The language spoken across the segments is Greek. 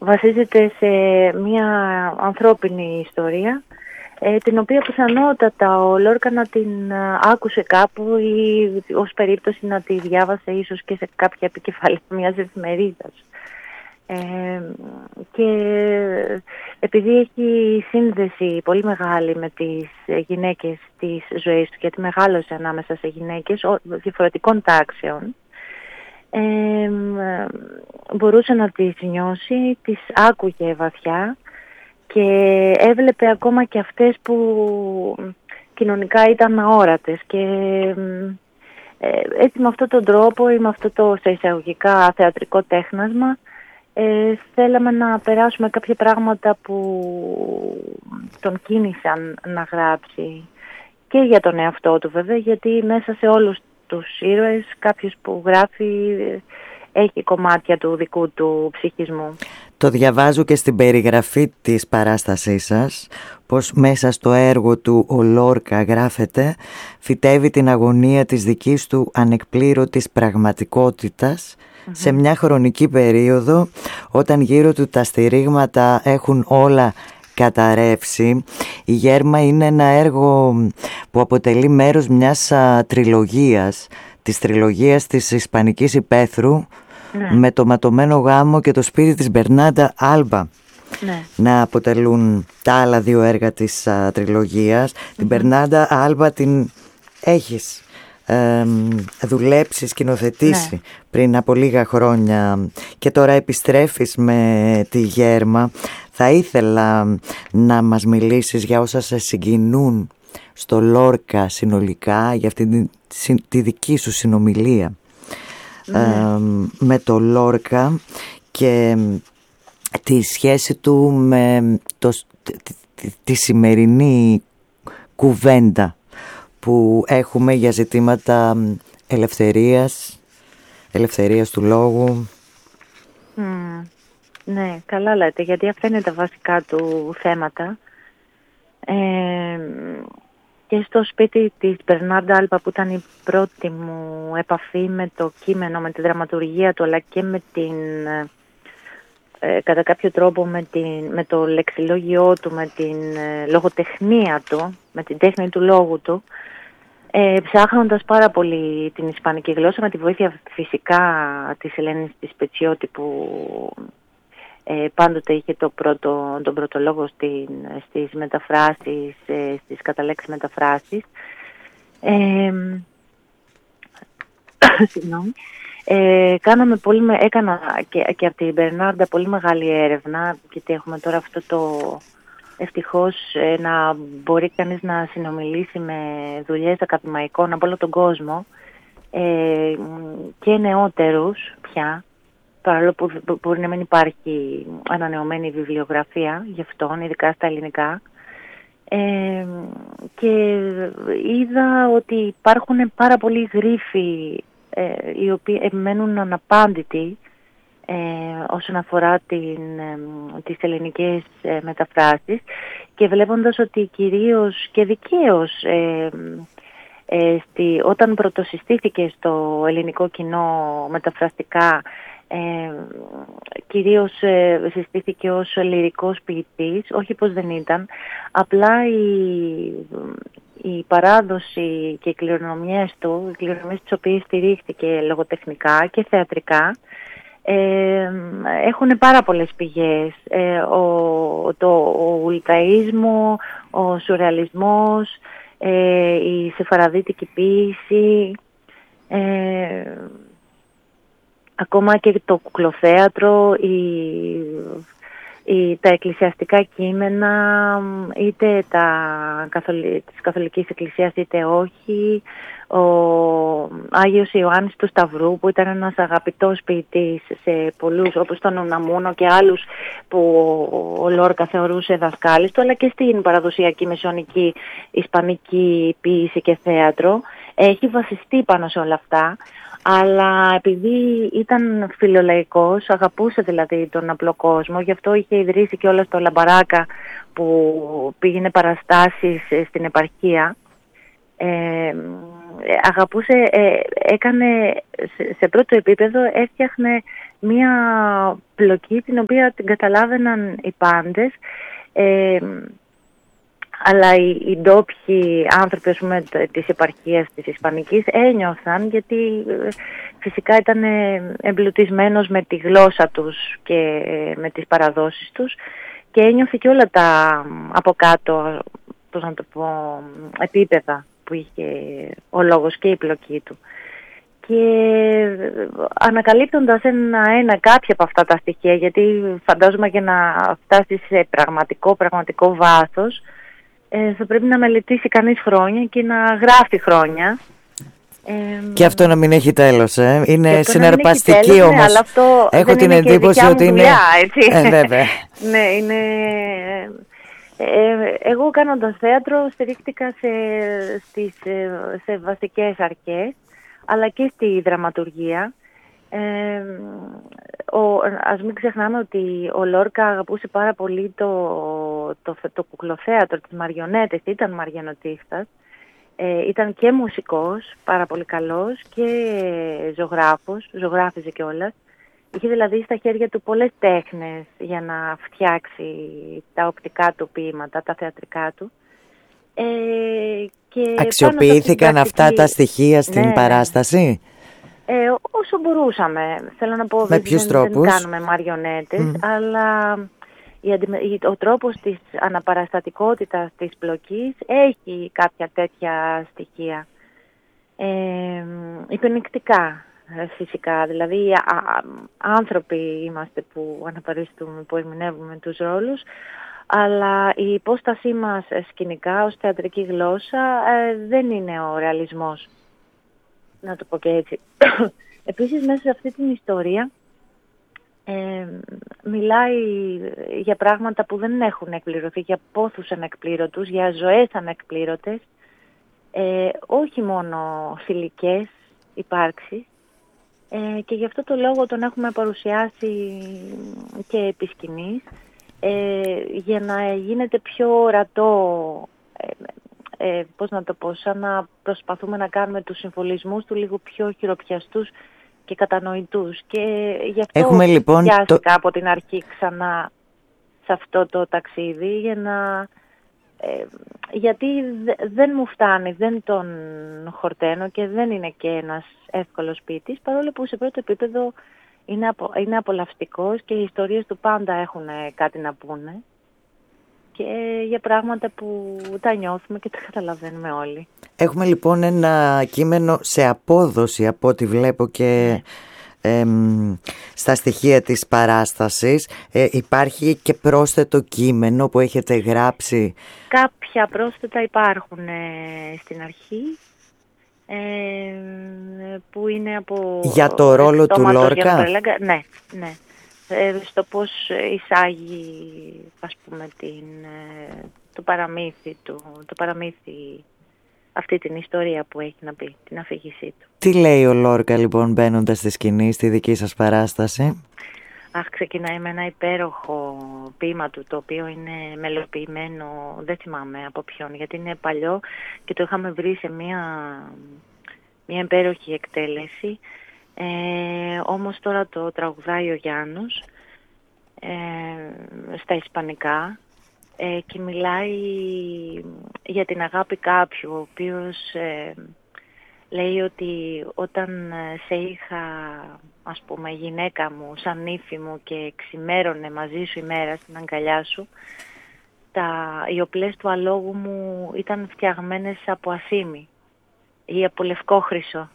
βασίζεται σε μια ανθρώπινη ιστορία, την οποία πιθανότατα ο Λόρκα να την άκουσε κάπου ή ως περίπτωση να τη διάβασε ίσως και σε κάποια επικεφαλή μιας εφημερίδας. Και επειδή έχει σύνδεση πολύ μεγάλη με τις γυναίκες της ζωής του, γιατί μεγάλωσε ανάμεσα σε γυναίκες διαφορετικών τάξεων, μπορούσε να τις νιώσει, τις άκουγε βαθιά και έβλεπε ακόμα και αυτές που κοινωνικά ήταν αόρατες. Και έτσι με αυτόν τον τρόπο ή με αυτό το σε εισαγωγικά θεατρικό τέχνασμα θέλαμε να περάσουμε κάποια πράγματα που τον κίνησαν να γράψει και για τον εαυτό του βέβαια, γιατί μέσα σε όλους τους ήρωες κάποιος που γράφει έχει κομμάτια του δικού του ψυχισμού. Το διαβάζω και στην περιγραφή της παράστασής σας, πως μέσα στο έργο του ο Λόρκα, γράφεται, φυτεύει την αγωνία της δικής του ανεκπλήρωτης πραγματικότητας σε μια χρονική περίοδο όταν γύρω του τα στηρίγματα έχουν όλα καταρρεύσει. Η Γέρμα είναι ένα έργο που αποτελεί μέρος μιας τριλογίας, της τριλογίας της Ισπανικής Υπαίθρου, με το Ματωμένο Γάμο και το Σπίτι της Μπερνάντα Άλμπα να αποτελούν τα άλλα δύο έργα της τριλογίας. Την Μπερνάντα Άλμπα την έχεις δουλέψει, σκηνοθετήσει πριν από λίγα χρόνια και τώρα επιστρέφεις με τη Γέρμα. Θα ήθελα να μας μιλήσεις για όσα σε συγκινούν στο Λόρκα συνολικά, για αυτή τη δική σου συνομιλία με το Λόρκα και τη σχέση του με τη σημερινή κουβέντα που έχουμε για ζητήματα ελευθερίας του λόγου. Ναι, καλά λέτε, γιατί αυτά είναι τα βασικά του θέματα. Και στο σπίτι της Μπερνάντα Άλμπα, που ήταν η πρώτη μου επαφή με το κείμενο, με τη δραματουργία του, αλλά και με την, κατά κάποιο τρόπο με το λεξιλόγιό του, με την λογοτεχνία του, με την τέχνη του λόγου του, ψάχνοντας πάρα πολύ την ισπανική γλώσσα, με τη βοήθεια φυσικά της Ελένης της Πετσιώτη, που πάντοτε είχε τον πρώτο λόγο στις μεταφράσεις, στις καταλέξεις μεταφράσεις. Συγγνώμη. Έκανα και από την Μπερνάντα πολύ μεγάλη έρευνα, γιατί έχουμε τώρα αυτό το ευτυχώς να μπορεί κανείς να συνομιλήσει με δουλειές ακαδημαϊκών από όλο τον κόσμο και νεότερους πια, παρόλο που μπορεί να μην υπάρχει ανανεωμένη βιβλιογραφία γι' αυτόν, ειδικά στα ελληνικά. Και είδα ότι υπάρχουν πάρα πολλοί γρίφοι οι οποίοι μένουν αναπάντητοι όσον αφορά τις ελληνικές μεταφράσεις, και βλέποντας ότι κυρίως και δικαίως όταν πρωτοσυστήθηκε στο ελληνικό κοινό μεταφραστικά, κυρίως συστήθηκε ως λυρικός ποιητής, όχι πως δεν ήταν, απλά η παράδοση και οι κληρονομιές του, οι κληρονομιές τις οποίες στηρίχθηκε λογοτεχνικά και θεατρικά, έχουν πάρα πολλές πηγές. Ο ουλτραΐσμο, ο σουρεαλισμός, η σεφαραδίτικη ποίηση, ακόμα και το κουκλοθέατρο, τα εκκλησιαστικά κείμενα, είτε της Καθολικής Εκκλησίας είτε όχι, ο Άγιος Ιωάννης του Σταυρού, που ήταν ένας αγαπητός ποιητής σε πολλούς, όπως τον Ουναμούνο και άλλους που ο Λόρκα θεωρούσε δασκάλες του, αλλά και στην παραδοσιακή μεσαιωνική ισπανική ποίηση και θέατρο. Έχει βασιστεί πάνω σε όλα αυτά, αλλά επειδή ήταν φιλολαϊκός, αγαπούσε δηλαδή τον απλό κόσμο, γι' αυτό είχε ιδρύσει και όλα στο Λαμπαράκα, που πήγαινε παραστάσεις στην επαρχία. Αγαπούσε, έκανε σε πρώτο επίπεδο, έφτιαχνε μία πλοκή την οποία την καταλάβαιναν οι πάντες, αλλά οι ντόπιοι άνθρωποι, ας πούμε, της επαρχίας της Ισπανικής ένιωθαν, γιατί φυσικά ήταν εμπλουτισμένος με τη γλώσσα τους και με τις παραδόσεις τους, και ένιωθε και όλα τα από κάτω, πώς να το πω, επίπεδα που είχε ο λόγος και η πλοκή του. Και ανακαλύπτοντας ένα κάποια από αυτά τα στοιχεία, γιατί φαντάζομαι για να φτάσει σε πραγματικό βάθος, θα πρέπει να μελετήσει κανείς χρόνια και να γράφει χρόνια. Και αυτό να μην έχει τέλος, είναι συναρπαστική τέλος, όμως. Ναι, αλλά αυτό έχω την εντύπωση ότι είναι... Βέβαια. Ναι, είναι... εγώ κάνοντας θέατρο στηρίχτηκα σε βασικές αρχές, αλλά και στη δραματουργία. Ας μην ξεχνάμε ότι ο Λόρκα αγαπούσε πάρα πολύ το κουκλοθέατρο, τις μαριονέτες, ήταν μαριονετίστας, ήταν και μουσικός πάρα πολύ καλός και ζωγράφιζε κιόλας. Είχε δηλαδή στα χέρια του πολλές τέχνες για να φτιάξει τα οπτικά του ποίηματα, τα θεατρικά του. Και αξιοποιήθηκαν αυτά τα στοιχεία στην παράσταση? Όσο μπορούσαμε. Θέλω να πω, με ποιους τρόπους? Δεν κάνουμε μαριονέτες, αλλά ο τρόπος της αναπαραστατικότητας της πλοκής έχει κάποια τέτοια στοιχεία. Υπενικτικά φυσικά. Δηλαδή άνθρωποι είμαστε που αναπαρίστουμε, που ερμηνεύουμε τους ρόλους, αλλά η υπόστασή μας σκηνικά ως θεατρική γλώσσα δεν είναι ο ρεαλισμός. Να το πω και έτσι. Επίσης μέσα σε αυτή την ιστορία μιλάει για πράγματα που δεν έχουν εκπληρωθεί, για πόθους ανεκπλήρωτους, για ζωές ανεκπλήρωτες, όχι μόνο θηλυκές υπάρξεις, και γι' αυτό το λόγο τον έχουμε παρουσιάσει και επί σκηνής, για να γίνεται πιο ορατό, πώς να το πω, σαν να προσπαθούμε να κάνουμε τους συμβολισμούς του λίγο πιο χειροπιαστούς και κατανοητούς. Και γι' αυτό έχουμε λοιπόν πιάστηκα από την αρχή ξανά σε αυτό το ταξίδι, γιατί δεν μου φτάνει, δεν τον χορταίνω και δεν είναι και ένας εύκολος ποιητής, παρόλο που σε πρώτο επίπεδο είναι απολαυστικός και οι ιστορίες του πάντα έχουν κάτι να πούνε, και για πράγματα που τα νιώθουμε και τα καταλαβαίνουμε όλοι. Έχουμε λοιπόν ένα κείμενο σε απόδοση, από ό,τι βλέπω και στα στοιχεία της παράστασης. Υπάρχει και πρόσθετο κείμενο που έχετε γράψει? Κάποια πρόσθετα υπάρχουν στην αρχή, που είναι από... Για το ρόλο του Λόρκα? Ναι. Στο πώς εισάγει, ας πούμε, το παραμύθι, αυτή την ιστορία που έχει να πει, την αφήγησή του. Τι λέει ο Λόρκα λοιπόν μπαίνοντας στη σκηνή, στη δική σας παράσταση? Ξεκινάει με ένα υπέροχο ποίημα του, το οποίο είναι μελοποιημένο, δεν θυμάμαι από ποιον, γιατί είναι παλιό και το είχαμε βρει σε μια υπέροχη εκτέλεση. Όμως τώρα το τραγουδάει ο Γιάννος στα ισπανικά, και μιλάει για την αγάπη κάποιου, ο οποίος λέει ότι όταν σε είχα, ας πούμε, γυναίκα μου σαν ύφη μου και ξημέρωνε μαζί σου η μέρα στην αγκαλιά σου, οι οπλές του αλόγου μου ήταν φτιαγμένες από ασήμι ή από λευκό χρυσό.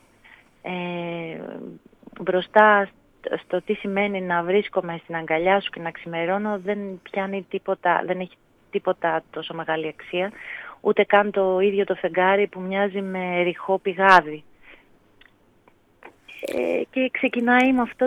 Μπροστά στο τι σημαίνει να βρίσκομαι στην αγκαλιά σου και να ξημερώνω, δεν πιάνει τίποτα, δεν έχει τίποτα τόσο μεγάλη αξία, ούτε καν το ίδιο το φεγγάρι που μοιάζει με ρηχό πηγάδι. Και ξεκινάει με αυτό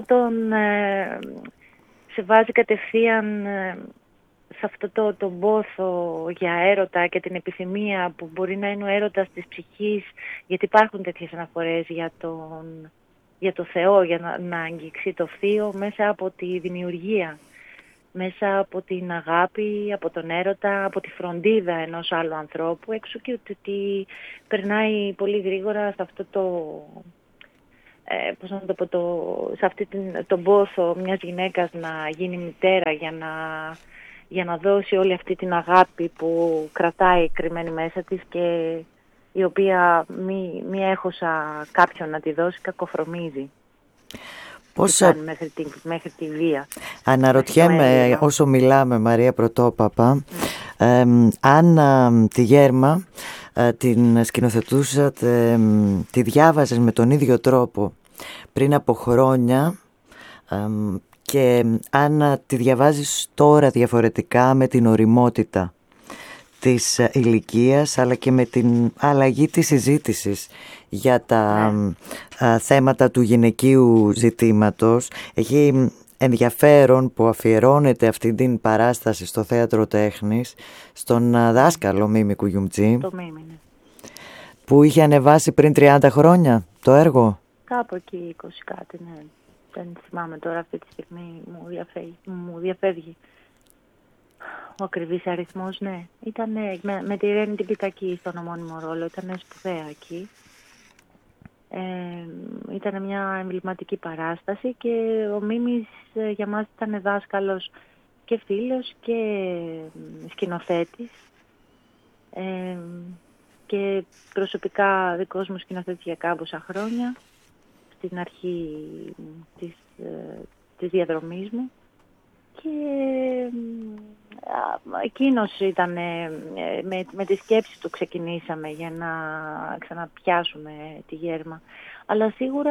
σε βάζει κατευθείαν σε αυτό τον πόθο για έρωτα και την επιθυμία που μπορεί να είναι ο έρωτας της ψυχής, γιατί υπάρχουν τέτοιες αναφορές για το Θεό, για να αγγίξει το θείο μέσα από τη δημιουργία, μέσα από την αγάπη, από τον έρωτα, από τη φροντίδα ενός άλλου ανθρώπου, έξω και ότι περνάει πολύ γρήγορα σε αυτό πώς να το πω, σε αυτή τον πόθο μιας γυναίκας να γίνει μητέρα για να δώσει όλη αυτή την αγάπη που κρατάει κρυμμένη μέσα της και η οποία μη έχωσα κάποιον να τη δώσει, κακοφρομίζει. Πώς μέχρι τη βία. Αναρωτιέμαι όσο μιλάμε, Μαρία Πρωτόπαπα, αν τη Γέρμα την σκηνοθετούσατε, τη διάβαζες με τον ίδιο τρόπο πριν από χρόνια και αν τη διαβάζεις τώρα διαφορετικά με την ωριμότητα της ηλικίας αλλά και με την αλλαγή της συζήτησης για τα θέματα του γυναικείου ζητήματος. Έχει ενδιαφέρον που αφιερώνεται αυτή την παράσταση στο Θέατρο Τέχνης στον δάσκαλο Μίμη Κουγιουμτζή, που είχε ανεβάσει πριν 30 χρόνια το έργο. Κάπου εκεί 20 κάτι, ναι. Δεν θυμάμαι τώρα αυτή τη στιγμή, μου διαφεύγει ο ακριβής αριθμός, ναι. Ήταν με τη Ρένη την Πιτακή στον ομώνυμο ρόλο, ήταν σπουδαία εκεί. Ήταν μια εμβληματική παράσταση και ο Μίμης για μας ήταν δάσκαλος και φίλος και σκηνοθέτης και προσωπικά δικός μου σκηνοθέτης για κάμποσα χρόνια στην αρχή της διαδρομής μου και εκείνος ήταν με τη σκέψη του ξεκινήσαμε για να ξαναπιάσουμε τη Γέρμα, αλλά σίγουρα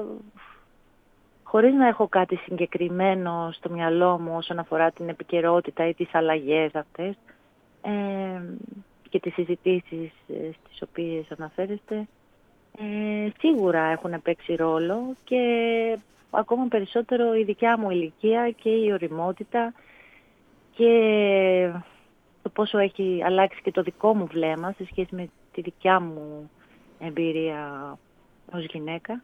χωρίς να έχω κάτι συγκεκριμένο στο μυαλό μου όσον αφορά την επικαιρότητα ή τις αλλαγές αυτές και τις συζητήσεις στις οποίες αναφέρεστε, σίγουρα έχουν παίξει ρόλο και ακόμα περισσότερο η δικιά μου ηλικία και η ωριμότητα και το πόσο έχει αλλάξει και το δικό μου βλέμμα σε σχέση με τη δικιά μου εμπειρία ως γυναίκα.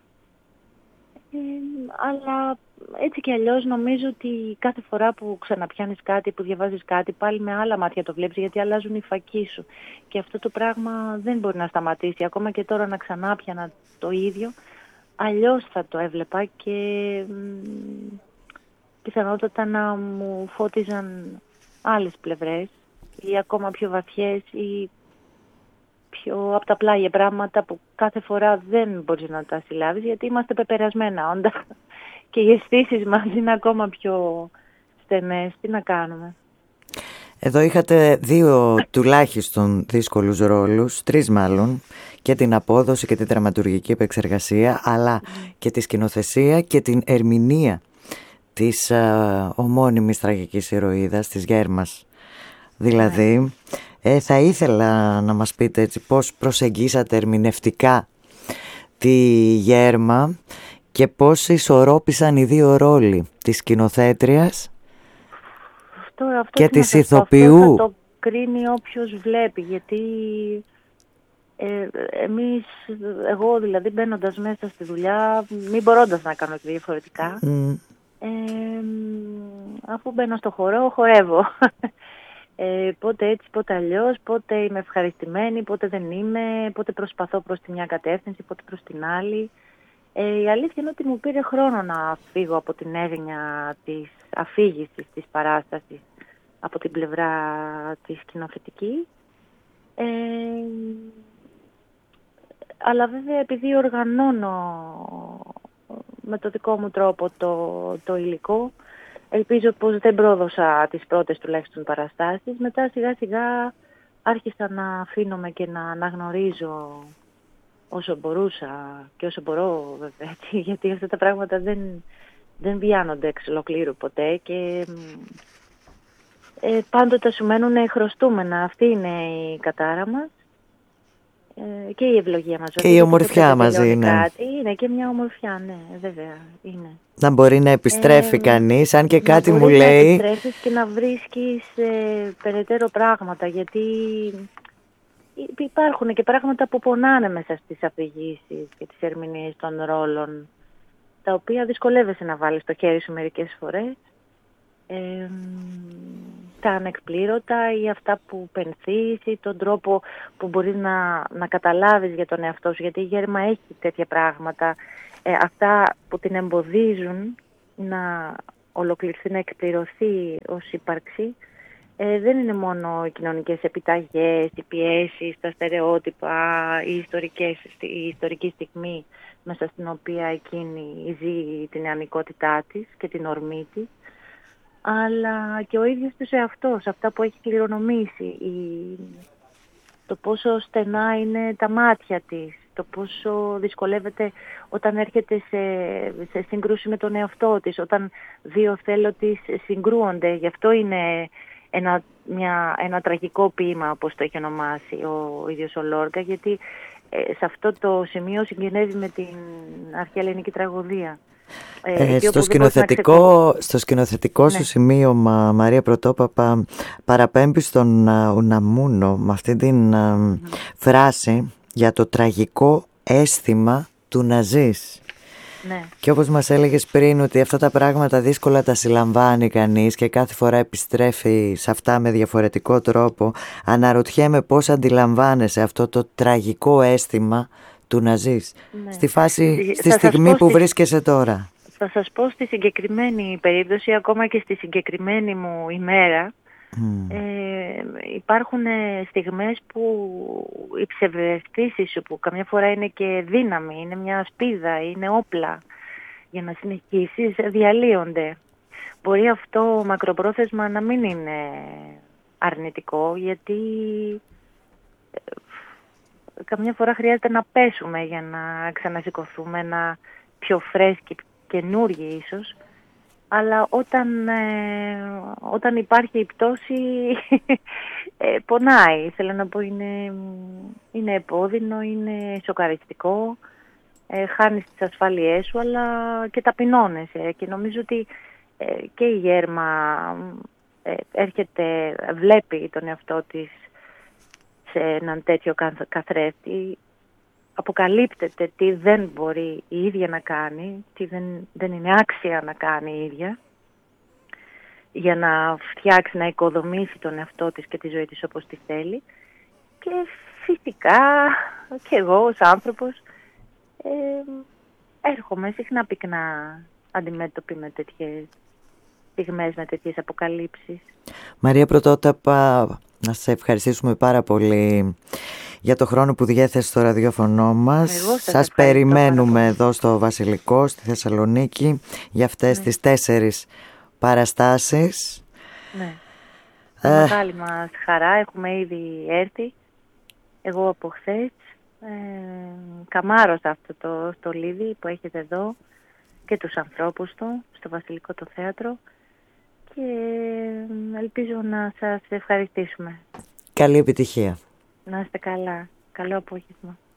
Αλλά έτσι και αλλιώς νομίζω ότι κάθε φορά που ξαναπιάνεις κάτι, που διαβάζεις κάτι, πάλι με άλλα μάτια το βλέπεις, γιατί αλλάζουν οι φακοί σου. Και αυτό το πράγμα δεν μπορεί να σταματήσει. Ακόμα και τώρα να ξανάπιανα το ίδιο, αλλιώς θα το έβλεπα και πιθανότατα να μου φώτιζαν άλλες πλευρές ή ακόμα πιο βαθιές ή πιο απ' τα πλάγια πράγματα που κάθε φορά δεν μπορείς να τα συλλάβεις, γιατί είμαστε πεπερασμένα όντα και οι αισθήσεις μας είναι ακόμα πιο στενές. Τι να κάνουμε. Εδώ είχατε 2 τουλάχιστον δύσκολους ρόλους, 3 μάλλον, και την απόδοση και την δραματουργική επεξεργασία, αλλά και τη σκηνοθεσία και την ερμηνεία της ομώνυμης τραγικής ηρωίδας, της Γέρμας. Δηλαδή, θα ήθελα να μας πείτε έτσι πώς προσεγγίσατε ερμηνευτικά τη Γέρμα και πώς ισορρόπησαν οι 2 ρόλοι της σκηνοθέτριας αυτό και της ηθοποιού. Αυτό θα το κρίνει όποιος βλέπει, γιατί εγώ δηλαδή μπαίνοντας μέσα στη δουλειά, μην μπορώντας να κάνω και διαφορετικά, αφού μπαίνω στο χορό, χορεύω. Πότε έτσι, πότε αλλιώς, πότε είμαι ευχαριστημένη, πότε δεν είμαι, πότε προσπαθώ προς τη μια κατεύθυνση, πότε προς την άλλη. Η αλήθεια είναι ότι μου πήρε χρόνο να φύγω από την έγνοια της αφήγησης της παράστασης από την πλευρά της σκηνοθετική. Αλλά βέβαια επειδή οργανώνω με το δικό μου τρόπο το υλικό, ελπίζω πως δεν πρόδωσα τις πρώτες τουλάχιστον παραστάσεις. Μετά σιγά σιγά άρχισα να αφήνομαι και να αναγνωρίζω όσο μπορούσα και όσο μπορώ βέβαια, γιατί αυτά τα πράγματα δεν βιάνονται εξ ολοκλήρου ποτέ και πάντοτε σου μένουν χρωστούμενα. Αυτή είναι η κατάρα μας και η ευλογία μας. Και η ομορφιά μαζί είναι. Είναι και μια ομορφιά, ναι, βέβαια είναι. Να μπορεί να επιστρέφει κανείς, αν και κάτι μου λέει. Να επιστρέφεις και να βρίσκεις περαιτέρω πράγματα, γιατί υπάρχουν και πράγματα που πονάνε μέσα στις αφηγήσεις και τις ερμηνείες των ρόλων, τα οποία δυσκολεύεσαι να βάλεις το χέρι σου μερικές φορές. Τα ανεκπλήρωτα ή αυτά που πενθείς ή τον τρόπο που μπορείς να καταλάβεις για τον εαυτό σου, γιατί η Γέρμα έχει τέτοια πράγματα. αυτά που την εμποδίζουν να ολοκληρωθεί, να εκπληρωθεί ως ύπαρξη, δεν είναι μόνο οι κοινωνικές επιταγές, οι πιέσεις, τα στερεότυπα, η ιστορική στιγμή μέσα στην οποία εκείνη ζει την νεανικότητά της και την ορμή της, αλλά και ο ίδιος τους εαυτός, αυτά που έχει κληρονομήσει, το πόσο στενά είναι τα μάτια της, το πόσο δυσκολεύεται όταν έρχεται σε σύγκρουση με τον εαυτό της, όταν δύο θέλω της συγκρούονται. Γι' αυτό είναι ένα τραγικό ποίημα, όπως το έχει ονομάσει ο ίδιος ο Λόρκα, γιατί σε αυτό το σημείο συγγενεύει με την αρχαία ελληνική τραγωδία. Στο σκηνοθετικό σου σημείωμα, Μαρία Πρωτόπαπα, παραπέμπει στον Ουναμούνο με αυτή την φράση για το τραγικό αίσθημα του να ζεις. Ναι. Και όπως μας έλεγες πριν, ότι αυτά τα πράγματα δύσκολα τα συλλαμβάνει κανείς και κάθε φορά επιστρέφει σε αυτά με διαφορετικό τρόπο. Αναρωτιέμαι πώς αντιλαμβάνεσαι αυτό το τραγικό αίσθημα του να ζεις, ναι, στη στιγμή που βρίσκεσαι τώρα. Θα σας πω στη συγκεκριμένη περίπτωση, ακόμα και στη συγκεκριμένη μου ημέρα, υπάρχουν στιγμές που οι ψευδαισθήσεις σου, που καμιά φορά είναι και δύναμη, είναι μια σπίδα, είναι όπλα για να συνεχίσεις, διαλύονται. Μπορεί αυτό μακροπρόθεσμα να μην είναι αρνητικό, γιατί καμιά φορά χρειάζεται να πέσουμε για να ξανασηκωθούμε, να πιο φρέσκοι, καινούργοι ίσως. Αλλά όταν υπάρχει η πτώση, πονάει. Θέλω να πω, είναι επώδυνο, είναι σοκαριστικό. Χάνεις τις ασφάλειές σου, αλλά και ταπεινώνεσαι. Και νομίζω ότι και η Γέρμα βλέπει τον εαυτό της σε έναν τέτοιο καθρέφτη. Αποκαλύπτεται τι δεν μπορεί η ίδια να κάνει, τι δεν είναι άξια να κάνει η ίδια, για να φτιάξει, να οικοδομήσει τον εαυτό της και τη ζωή της όπως τη θέλει. Και φυσικά και εγώ ως άνθρωπος έρχομαι συχνά πυκνά αντιμέτωπη με τέτοιες στιγμές, με τέτοιες αποκαλύψεις. Μαρία Πρωτόταπα, να σε ευχαριστήσουμε πάρα πολύ για το χρόνο που διέθεσε στο ραδιόφωνο μας. Σας περιμένουμε εδώ στο Βασιλικό, στη Θεσσαλονίκη, για αυτές τις 4 παραστάσεις. Ναι. Μεγάλη μας χαρά, έχουμε ήδη έρθει. Εγώ από χθες καμάρωσα αυτό το στολίδι που έχετε εδώ και τους ανθρώπους του στο Βασιλικό το θέατρο, και ελπίζω να σας ευχαριστήσουμε. Καλή επιτυχία. Να είστε καλά. Καλό απόγευμα.